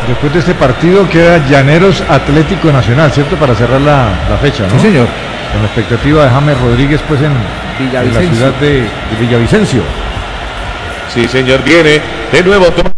después de este partido queda Llaneros Atlético Nacional, ¿cierto? Para cerrar la fecha, ¿no? Sí, señor. Con la expectativa de James Rodríguez, pues en la ciudad de Villavicencio. Sí, señor, viene de nuevo.